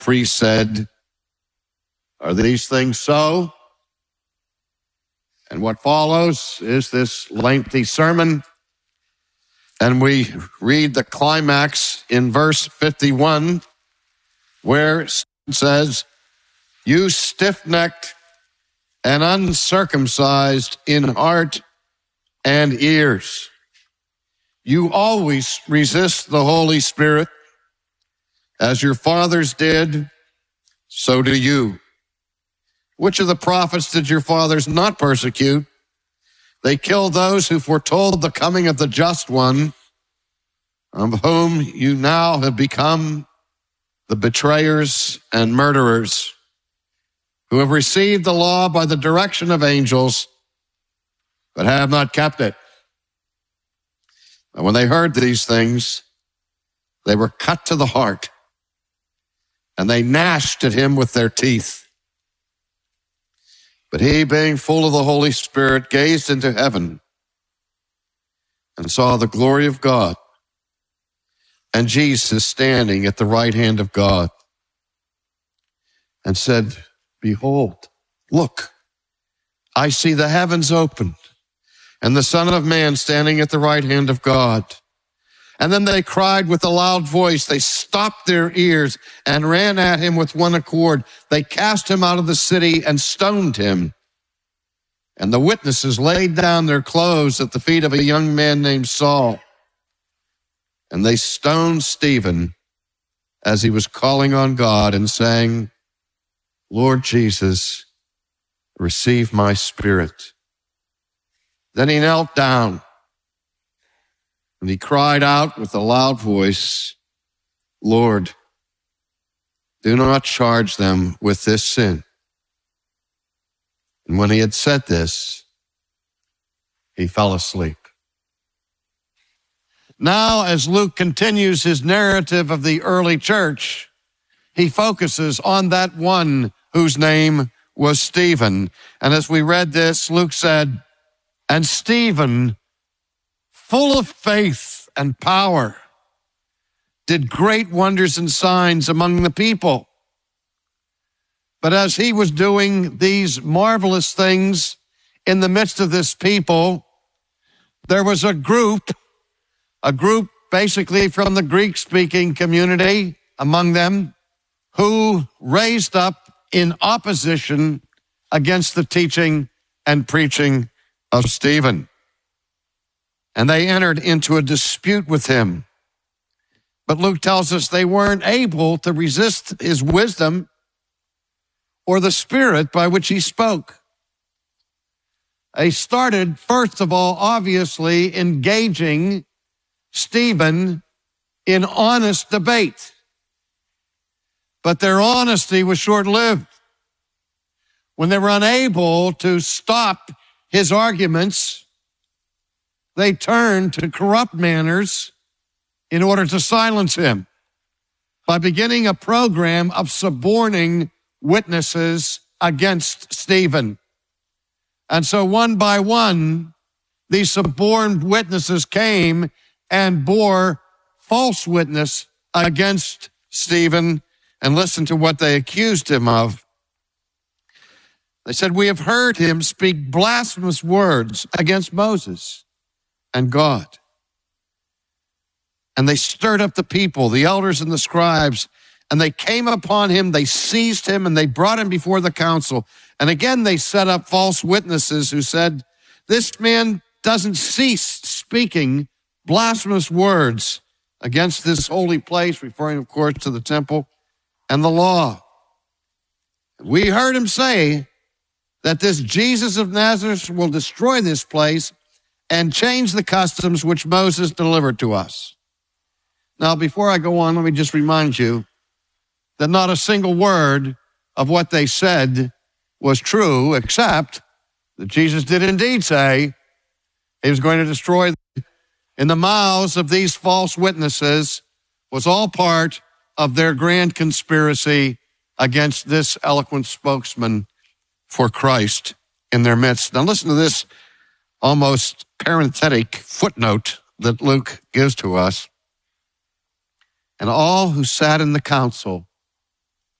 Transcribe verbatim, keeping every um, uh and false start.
priest said, "Are these things so?" And what follows is this lengthy sermon. And we read the climax in verse fifty-one, where it says, "You stiff-necked and uncircumcised in heart and ears, you always resist the Holy Spirit. As your fathers did, so do you. Which of the prophets did your fathers not persecute? They killed those who foretold the coming of the just one, of whom you now have become the betrayers and murderers, who have received the law by the direction of angels, but have not kept it." And when they heard these things, they were cut to the heart, and they gnashed at him with their teeth. But he, being full of the Holy Spirit, gazed into heaven and saw the glory of God and Jesus standing at the right hand of God, and said, "Behold, look, I see the heavens opened and the Son of Man standing at the right hand of God." And then they cried with a loud voice. They stopped their ears and ran at him with one accord. They cast him out of the city and stoned him. And the witnesses laid down their clothes at the feet of a young man named Saul. And they stoned Stephen as he was calling on God and saying, "Lord Jesus, receive my spirit." Then he knelt down and he cried out with a loud voice, "Lord, do not charge them with this sin." And when he had said this, he fell asleep. Now, as Luke continues his narrative of the early church, he focuses on that one whose name was Stephen. And as we read this, Luke said, "And Stephen, full of faith and power, did great wonders and signs among the people." But as he was doing these marvelous things in the midst of this people, there was a group, a group basically from the Greek-speaking community among them, who raised up in opposition against the teaching and preaching of Stephen. And they entered into a dispute with him. But Luke tells us they weren't able to resist his wisdom or the spirit by which he spoke. They started, first of all, obviously engaging Stephen in honest debate. But their honesty was short-lived. When they were unable to stop his arguments, they turned to corrupt manners in order to silence him by beginning a program of suborning witnesses against Stephen. And so one by one, these suborned witnesses came and bore false witness against Stephen. And listen to what they accused him of. They said, "We have heard him speak blasphemous words against Moses and God." And they stirred up the people, the elders and the scribes, and they came upon him, they seized him, and they brought him before the council. And again, they set up false witnesses who said, "This man doesn't cease speaking blasphemous words against this holy place," referring, of course, to the temple and the law. "We heard him say that this Jesus of Nazareth will destroy this place and change the customs which Moses delivered to us." Now, before I go on, let me just remind you that not a single word of what they said was true, except that Jesus did indeed say he was going to destroy them. In the mouths of these false witnesses was all part of their grand conspiracy against this eloquent spokesman for Christ in their midst. Now listen to this almost parenthetic footnote that Luke gives to us. "And all who sat in the council